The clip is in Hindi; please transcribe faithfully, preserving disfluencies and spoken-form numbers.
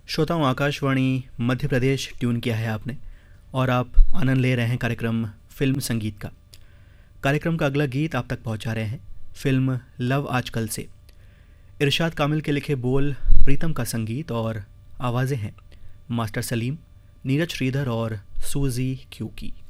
श्रोताओं, आकाशवाणी मध्य प्रदेश ट्यून किया है आपने और आप आनंद ले रहे हैं कार्यक्रम फिल्म संगीत का। कार्यक्रम का अगला गीत आप तक पहुंचा रहे हैं फिल्म लव आजकल से। इरशाद कामिल के लिखे बोल, प्रीतम का संगीत और आवाज़ें हैं मास्टर सलीम, नीरज श्रीधर और सूजी क्यू की।